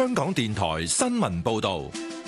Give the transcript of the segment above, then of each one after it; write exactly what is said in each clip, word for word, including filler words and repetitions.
香港電台新聞報道。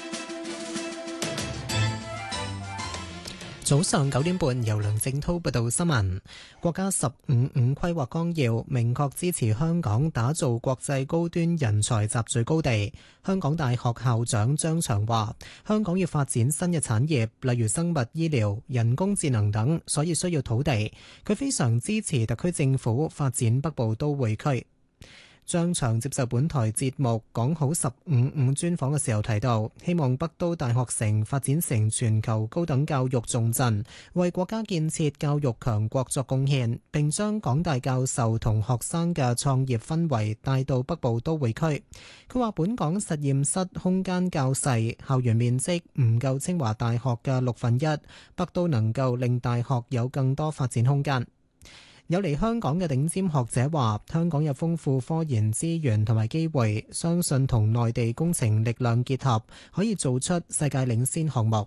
早上九點半，由梁正滔報道新聞。國家十五五規劃綱要明確支持香港打造國際高端人才集聚高地。香港大學校長張翔話：香港要發展新嘅產業，例如生物醫療、人工智能等，所以需要土地。佢非常支持特區政府發展北部都會區。張翔接受本台節目講好十五五專訪嘅時候提到，希望北都大學城發展成全球高等教育重鎮，為國家建設教育強國作貢獻，並將港大教授同學生嘅創業氛圍帶到北部都會區。佢話本港實驗室空間較細，校園面積唔夠清華大學嘅六分一，北都能夠令大學有更多發展空間。有嚟香港嘅頂尖學者話，香港有豐富科研資源同埋機會，相信同內地工程力量結合，可以做出世界領先項目。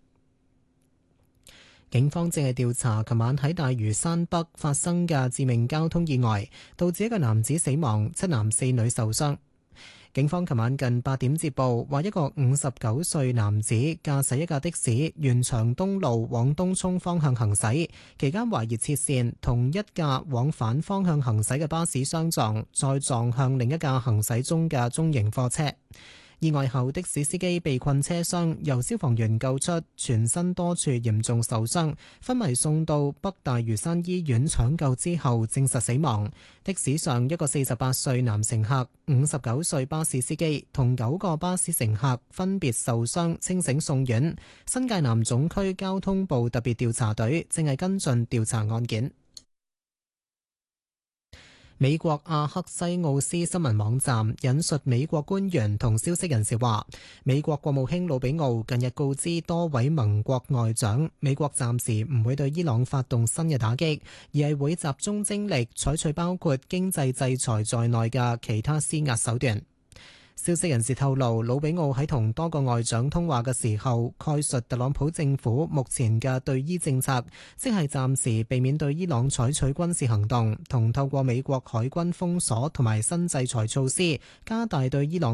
警方正係調查琴晚喺大嶼山北發生嘅致命交通意外，導致一個男子死亡，七男四女受傷。警方琴晚近八點接報，話一個五十九歲男子駕駛一架的士沿長東路往東涌方向行駛，期間懷疑切線，同一架往反方向行駛嘅巴士相撞，再撞向另一架行駛中嘅中型貨車。意外後，的士司機被困車廂，由消防員救出，全身多處嚴重受傷，昏迷送到北大嶼山醫院搶救之後證實死亡。的士上一個四十八歲男乘客、五十九歲巴士司機同九個巴士乘客分別受傷，清醒送院。新界南總區交通部特別調查隊正係跟進調查案件。美國阿克西奧斯新聞網站引述美國官員同消息人士話，美國國務卿魯比奧近日告知多位盟國外長，美國暫時唔會對伊朗發動新嘅打擊，而係會集中精力採取包括經濟制裁在內嘅其他施壓手段。消息人士透露，魯比奧喺同多個外長通話嘅時候，概述特朗普政府目前嘅對伊政策，即係暫時避免對伊朗採取軍事行動，同透過美國海軍封鎖同埋新制裁措施，加大對伊朗